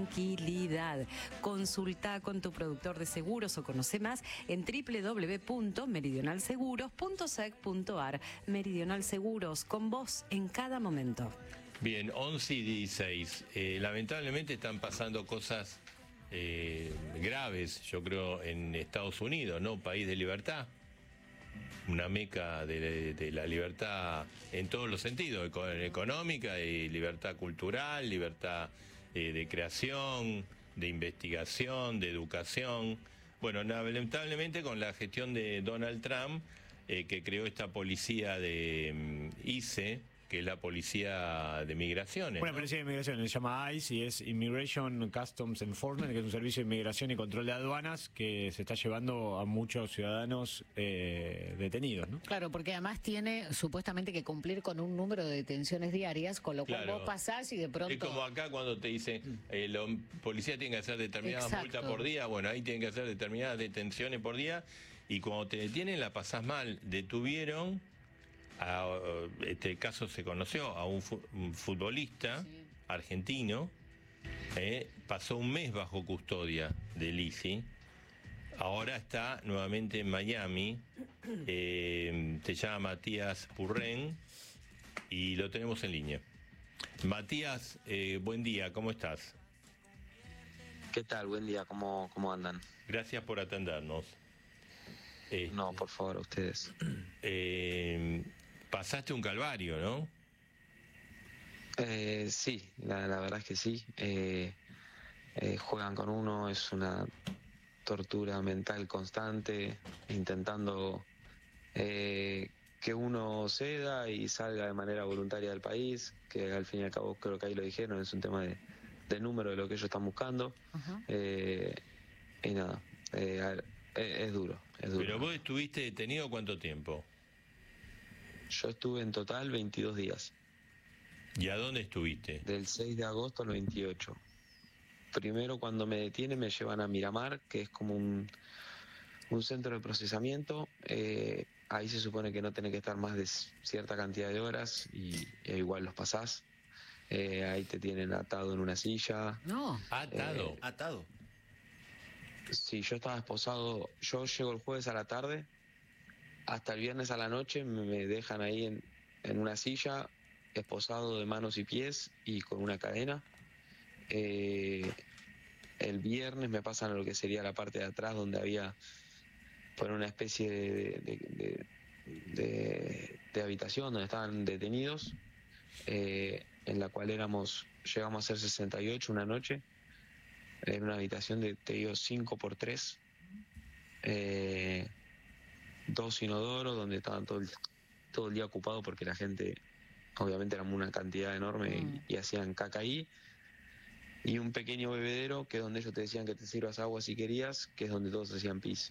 tranquilidad. Consulta con tu productor de seguros o conoce más en www.meridionalseguros.sec.ar. Meridional Seguros, con vos en cada momento. Bien, 11:16. Lamentablemente están pasando cosas graves, yo creo, en Estados Unidos, ¿no? País de libertad. Una meca de la libertad en todos los sentidos, económica y libertad cultural, libertad de creación, de investigación, de educación. Bueno, lamentablemente con la gestión de Donald Trump, que creó esta policía de ICE, que es la policía de migraciones. Una ¿no? policía de inmigración se llama ICE y es Immigration Customs Enforcement, que es un servicio de inmigración y control de aduanas que se está llevando a muchos ciudadanos detenidos, ¿no? Claro, porque además tiene supuestamente que cumplir con un número de detenciones diarias, con lo cual Claro. vos pasás y de pronto... Es como acá cuando te dicen, los policías tienen que hacer determinadas Exacto. multas por día, bueno, ahí tienen que hacer determinadas detenciones por día, y cuando te detienen la pasás mal. Detuvieron, este caso se conoció, a un futbolista argentino, pasó un mes bajo custodia del ICI, ahora está nuevamente en Miami, se llama Matías Purren y lo tenemos en línea. Matías, buen día, ¿cómo estás? ¿Qué tal? Buen día, ¿cómo andan? Gracias por atendernos. No, por favor, a ustedes. Pasaste un calvario, ¿no? Sí, la verdad es que sí. Juegan con uno, es una tortura mental constante, intentando que uno ceda y salga de manera voluntaria del país, que al fin y al cabo creo que ahí lo dijeron, es un tema de número de lo que ellos están buscando. Y nada, es duro, es duro. Pero vos estuviste detenido ¿cuánto tiempo? Yo estuve en total 22 días. ¿Y a dónde estuviste? Del 6 de agosto al 28. Primero, cuando me detienen, me llevan a Miramar, que es como un centro de procesamiento. Ahí se supone que no tenés que estar más de cierta cantidad de horas y igual los pasás. Ahí te tienen atado en una silla. No. Atado. Atado. Sí, yo estaba esposado. Yo llego el jueves a la tarde. Hasta el viernes a la noche me dejan ahí en una silla, esposado de manos y pies y con una cadena. El viernes me pasan a lo que sería la parte de atrás, donde había una especie de habitación donde estaban detenidos, en la cual llegamos a ser 68 una noche, en una habitación de, te digo, 5x3, 2 inodoros donde estaban todo el día ocupados porque la gente, obviamente, era una cantidad enorme y hacían caca ahí. Y un pequeño bebedero, que es donde ellos te decían que te sirvas agua si querías, que es donde todos hacían pis.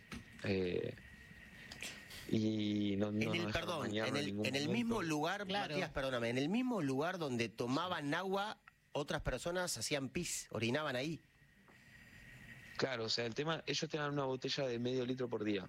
Y no Perdón, en el mismo lugar, Claro. Matías, perdóname, en el mismo lugar donde tomaban agua, otras personas hacían pis, orinaban ahí. Claro, o sea, el tema, ellos te dan una botella de medio litro por día.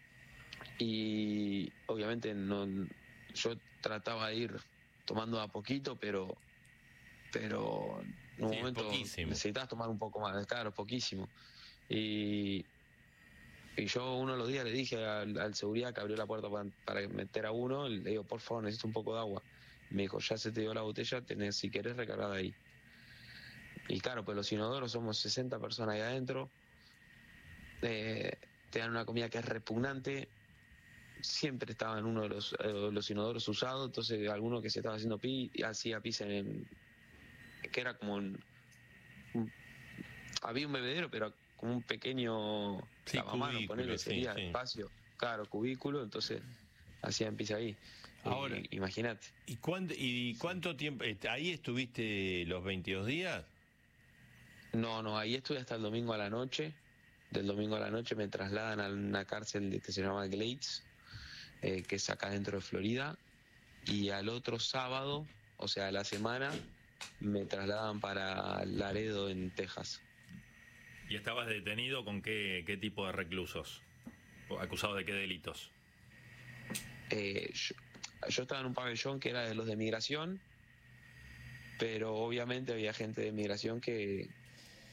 Y obviamente yo trataba de ir tomando a poquito, pero en un Sí, momento necesitas tomar un poco más, claro, poquísimo. Y yo uno de los días le dije al seguridad que abrió la puerta para meter a uno, le digo, por favor, necesito un poco de agua. Me dijo, ya se te dio la botella, si querés recargada ahí. Y claro, pues los inodoros somos 60 personas ahí adentro, te dan una comida que es repugnante. Siempre estaba en uno de los inodoros usados, entonces alguno que se estaba haciendo hacía pis que era como había un bebedero, pero como un pequeño lavamanos, ponerle, sería espacio, claro, cubículo, entonces hacían pis ahí. Ahora, imagínate. ¿Y cuánto tiempo? ¿Ahí estuviste los 22 días? No, ahí estuve hasta el domingo a la noche. Del domingo a la noche me trasladan a una cárcel que se llama Glades, que es acá dentro de Florida, y al otro sábado, o sea, a la semana, me trasladan para Laredo, en Texas. ¿Y estabas detenido con qué tipo de reclusos? ¿Acusado de qué delitos? Yo estaba en un pabellón que era de los de migración, pero obviamente había gente de migración que